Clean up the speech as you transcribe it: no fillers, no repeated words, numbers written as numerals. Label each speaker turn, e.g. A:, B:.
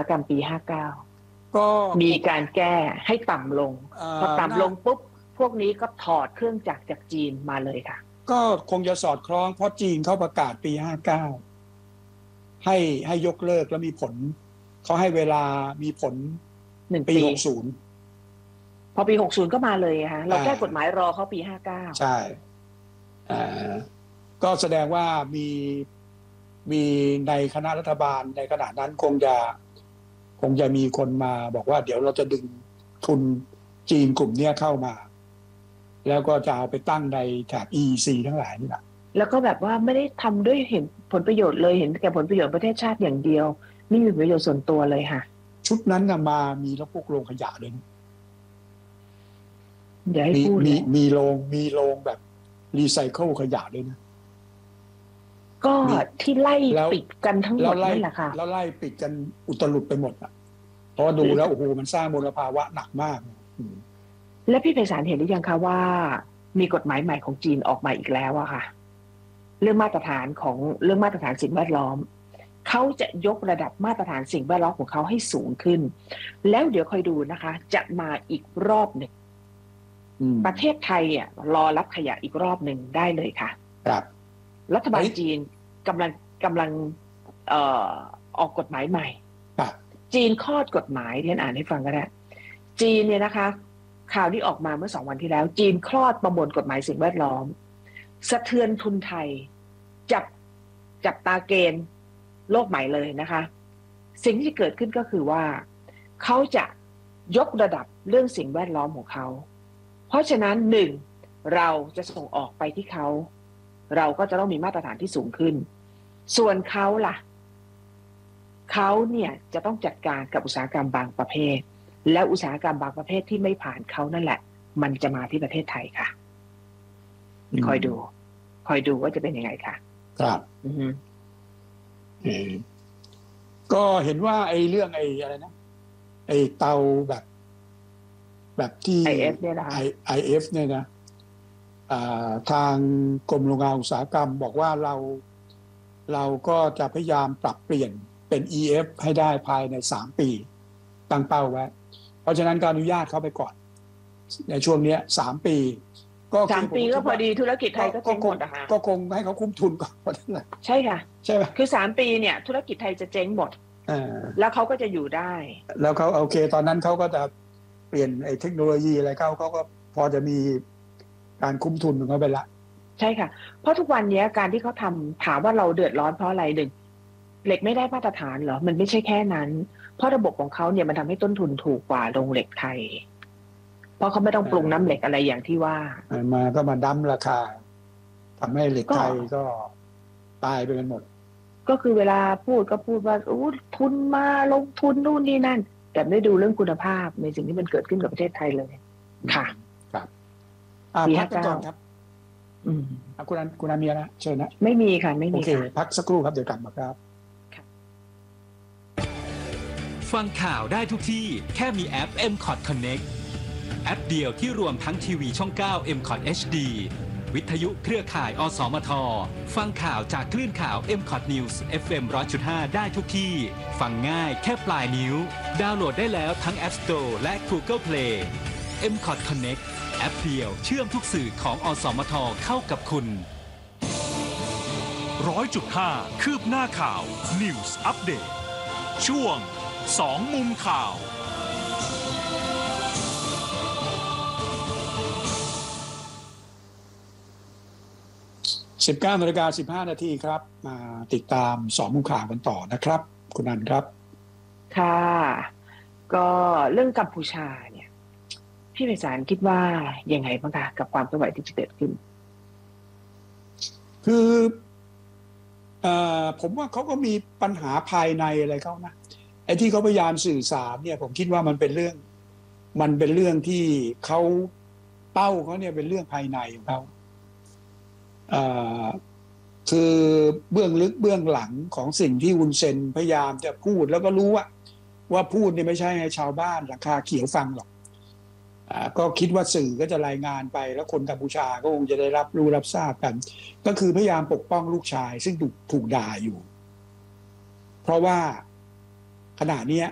A: กรรมปี59
B: ก็
A: มีการแก้ให้ต่ำลงพอต่ำลงปุ๊บพวกนี้ก็ถอดเครื่องจักรจากจีนมาเลยค่ะ
B: ก็คงจะสอดคล้องเพราะจีนเขาประกาศปี59ให้ยกเลิกแล้วมีผลเขาให้เวลามีผล
A: 1
B: ปี
A: ปี
B: 60
A: พอปี60ก็มาเลยฮะเราแก้กฎหมายรอเขาปี59
B: ใช่ก็แสดงว่ามีในคณะรัฐบาลในขณะนั้นคงจะมีคนมาบอกว่าเดี๋ยวเราจะดึงทุนจีนกลุ่มนี้เข้ามาแล้วก็จะเอาไปตั้งในแถบ EEC ทั้งหลายนี่แหละ
A: แล้วก็แบบว่าไม่ได้ทำด้วยเห็นผลประโยชน์เลยเห็นแก่ผลประโยชน์ประเทศชาติอย่างเดียวไม่มีประโยชน์ส่วนตัวเลยค่ะ
B: ชุดนั้นมามีแล้วพวกโรงขยะเลยนะ
A: อย่าให้พูด
B: มีโรงแบบรีไซเคิลขยะด้วยนะ
A: ก็ที่ไล่ปิดกันทั้งหมดนั่นแหละค่ะ
B: แล้วไล่ปิดกันอุตลุดไปหมดอ่ะเพราะดูแล้วโอ้โหมันสร้างมลภาวะหนักมาก
A: และพี่ไพศาลเห็นหรือยังคะว่ามีกฎหมายใหม่ของจีนออกมาอีกแล้วอะค่ะเรื่องมาตรฐานสิ่งแวดล้อมเขาจะยกระดับมาตรฐานสิ่งแวดล้อมของเขาให้สูงขึ้นแล้วเดี๋ยวคอยดูนะคะจะมาอีกรอบหนึ่งประเทศไทยอ่ะรอรับขยะอีกรอบหนึ่งได้เลยค่ะ
B: ครับ
A: รัฐบาลจีนกำลังออกกฎหมายใหม่จีนคลอดกฎหมายที่ฉันอ่านให้ฟังก็ได้จีนเนี่ยนะคะข่าวที่ออกมาเมื่อ2 วันที่แล้วจีนคลอดประมวลกฎหมายสิ่งแวดล้อมสะเทือนทุนไทยจับตาเกณฑ์โลกใหม่เลยนะคะสิ่งที่เกิดขึ้นก็คือว่าเขาจะยกระดับเรื่องสิ่งแวดล้อมของเขาเพราะฉะนั้น1เราจะส่งออกไปที่เขาเราก็จะต้องมีมาตรฐานที่สูงขึ้นส่วนเขาล่ะเขาเนี่ยจะต้องจัดการกับอุตสาหกรรมบางประเภทและอุตสาหกรรมบางประเภทที่ไม่ผ่านเขานั่นแหละมันจะมาที่ประเทศไทยค่ะคอยดูว่าจะเป็นยังไงค่ะ
B: ครับก็เห็นว่าไอ้เรื่องไอ้อะไรนะไอ้เตาแบบที่
A: IF เนี่ยนะคะ
B: IF เนี่ยนะทางกรมโรงงานอุตสาหกรรมบอกว่าเราก็จะพยายามปรับเปลี่ยนเป็น EF ให้ได้ภายใน3 ปีตั้งเป้าไว้เพราะฉะนั้นก็อนุญาตเขาไปก่อนในช่วงนี้3 ปี
A: ก็3 ปีก็พอดีธุรกิจไทยก็เจ๊งหมดนะคะ
B: ก็คงให้เขาคุ้มทุนก่อนนั่นแหละ
A: ใช่ค่ะ
B: ใช่ไหม
A: คือ3 ปีเนี่ยธุรกิจไทยจะเจ๊งหมดแล้วเขาก็จะอยู่ได้
B: แล้วเขาโอเคตอนนั้นเขาก็จะเปลี่ยนไอ้เทคโนโลยีอะไรเขาก็พอจะมีการคุ้มทุนของเขาไปละ
A: ใช่ค่ะเพราะทุกวันนี้การที่เขาทำถามว่าเราเดือดร้อนเพราะอะไรเหล็กไม่ได้มาตรฐานเหรอมันไม่ใช่แค่นั้นเพราะระบบของเขาเนี่ยมันทำให้ต้นทุนถูกกว่าโรงเหล็กไทยเพราะเขาไม่ต้องปรุงน้ำเหล็กอะไรอย่างที่ว่า
B: มาดั้มราคาทำให้เหล็กไทยก็ตายไปกันหมด
A: ก็คือเวลาพูดก็พูดว่าทุนมาลงทุนนู่นนี่นั่นแต่ไม่ดูเรื่องคุณภาพในสิ่งที่มันเกิดขึ้นกับประเทศไทยเลยค่ะ
B: ครับพักก่อนครับคุณนันมีอะไรเชิญนะ
A: ไม่มีค่ะไม่มี
B: โอเคพักสักครู่ครับเดี๋ยวกลับมาครับ
C: ฟังข่าวได้ทุกที่แค่มีแอป MCOT Connect แอปเดียวที่รวมทั้งทีวีช่อง 9 MCOT HD วิทยุเครือข่ายอสมทฟังข่าวจากคลื่นข่าว MCOT News FM 100.5 ได้ทุกที่ฟังง่ายแค่ปลายนิ้วดาวน์โหลดได้แล้วทั้ง App Store และ Google Play MCOT Connect แอปเดียวเชื่อมทุกสื่อของอสมทเข้ากับคุณ
D: 100.5 คืบหน้าข่าว News Update ช่วง2 มุมข่าว
B: 19:15 นาทีครับมาติดตาม2 มุมข่าวกันต่อนะครับคุณนันครับ
A: ค่ะก็เรื่องกัมพูชาเนี่ยพี่ไพศาลคิดว่ายังไงบ้างคะกับความเคลื่อนไหวที่จะเกิดขึ้น
B: คือผมว่าเขาก็มีปัญหาภายในอะไรเขานะไอ้ที่เขาพยายามสื่อสารเนี่ยผมคิดว่ามันเป็นเรื่องที่เขาเป้าเขาเนี่ยเป็นเรื่องภายในของเขาคือเบื้องลึกเบื้องหลังของสิ่งที่ฮุนเซนพยายามจะพูดแล้วก็รู้ว่าพูดเนี่ยไม่ใช่ให้ชาวบ้านราคาเขียวฟังหรอกก็คิดว่าสื่อก็จะรายงานไปแล้วคนกัมพูชาก็คงจะได้รับรู้รับทราบกันก็คือพยายามปกป้องลูกชายซึ่งถูกด่าอยู่เพราะว่าขณะนี้